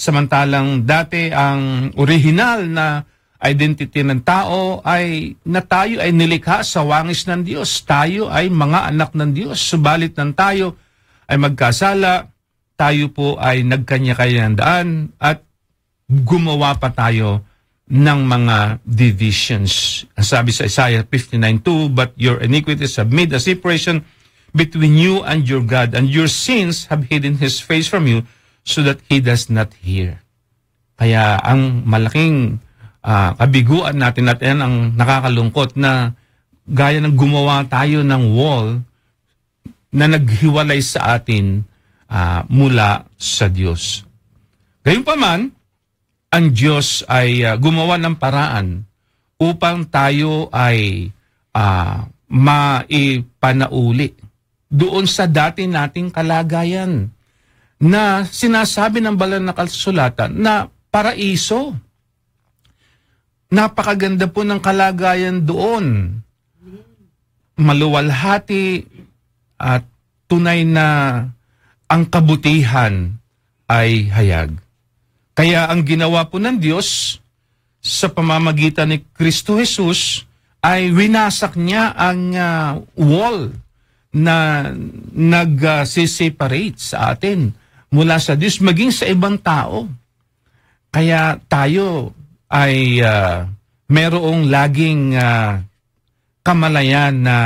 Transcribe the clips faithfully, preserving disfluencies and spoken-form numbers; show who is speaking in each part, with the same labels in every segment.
Speaker 1: Samantalang dati ang original na identity ng tao ay na tayo ay nilikha sa wangis ng Diyos. Tayo ay mga anak ng Diyos. Subalit ng tayo ay magkasala, tayo po ay nagkanya-kanya ng daan at gumawa pa tayo ng mga divisions. Sabi sa Isaiah fifty-nine two, "But your iniquities have made a separation between you and your God, and your sins have hidden His face from you, so that He does not hear." Kaya ang malaking uh, kabiguan natin at yan ang nakakalungkot na gaya ng gumawa tayo ng wall na naghiwalay sa atin uh, mula sa Diyos. Gayunpaman, ang Diyos ay uh, gumawa ng paraan upang tayo ay uh, maipanauli doon sa dati nating kalagayan na sinasabi ng banal na kasulatan na paraiso. Napakaganda po ng kalagayan doon. Maluwalhati at tunay na ang kabutihan ay hayag. Kaya ang ginawa po ng Diyos sa pamamagitan ni Kristo Jesus ay winasak niya ang uh, wall na nag-separate uh, sa atin mula sa Diyos maging sa ibang tao. Kaya tayo ay uh, merong laging uh, kamalayan na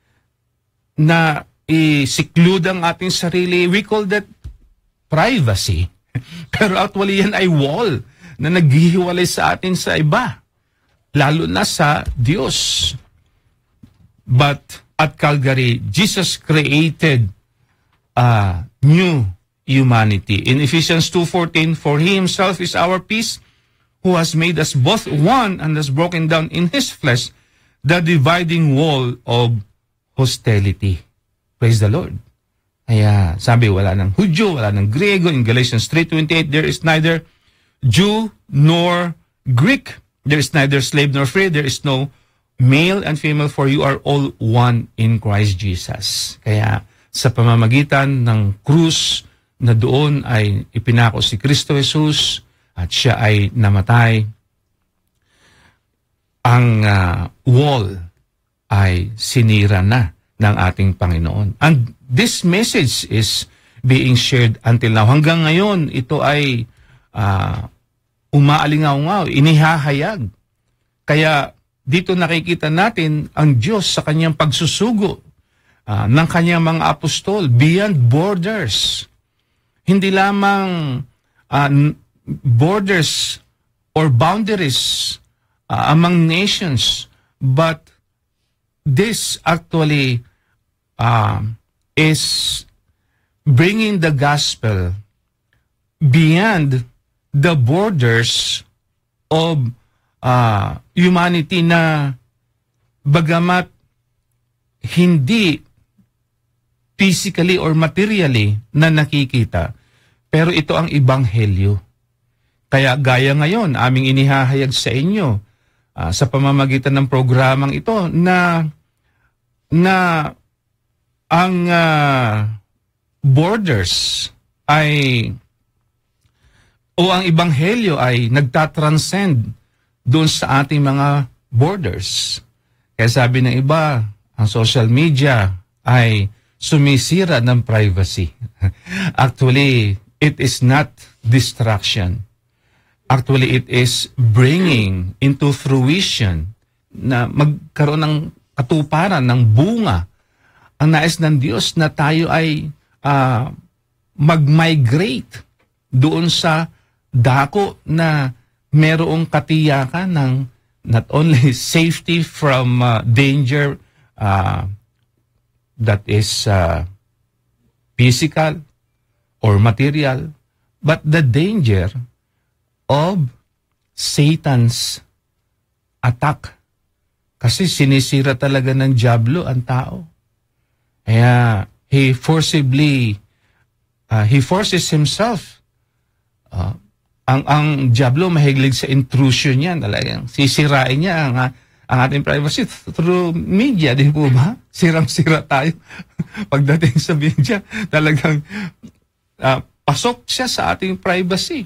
Speaker 1: na i-seclude ang ating sarili. We call that privacy. Pero actually yan ay wall na naghihiwalay sa atin sa iba, lalo na sa Diyos. But at Calvary, Jesus created a new humanity. In Ephesians two fourteen, "For He Himself is our peace, who has made us both one and has broken down in His flesh the dividing wall of hostility." Praise the Lord. Kaya sabi, wala ng Hudyo, wala ng Griego. In Galatians three twenty-eight, "There is neither Jew nor Greek. There is neither slave nor free. There is no male and female, for you are all one in Christ Jesus." Kaya sa pamamagitan ng krus na doon ay ipinako si Kristo Jesus at siya ay namatay, ang uh, wall ay sinira na ng ating Panginoon. And this message is being shared until now. Hanggang ngayon, ito ay uh, umaalingaw-ngaw, inihahayag. Kaya dito nakikita natin ang Diyos sa kanyang pagsusugo uh, ng kanyang mga apostol beyond borders. Hindi lamang uh, borders or boundaries uh, among nations, but this actually uh, is bringing the gospel beyond the borders of uh, humanity na bagamat hindi physically or materially na nakikita, pero ito ang ebanghelyo. Kaya gaya ngayon, aming inihahayag sa inyo uh, sa pamamagitan ng programang ito na na ang uh, borders ay o ang ebanghelyo ay nagtatranscend doon sa ating mga borders. Kaya sabi ng iba, ang social media ay sumisira ng privacy. Actually, it is not distraction. Actually, it is bringing into fruition na magkaroon ng katuparan, ng bunga. Ang nais ng Diyos na tayo ay uh, mag-migrate doon sa dako na merong katiyakan ng not only safety from uh, danger uh, that is uh, physical or material, but the danger of Satan's attack. Kasi sinisira talaga ng dyablo ang tao. Kaya he forcibly, uh, he forces himself. Uh, ang ang dyablo mahiglig sa intrusion niya. Talagang sisirain niya ang, ang ating privacy through media, di po ba? Sirang-sira tayo. Pagdating sa media, talagang uh, pasok siya sa ating privacy.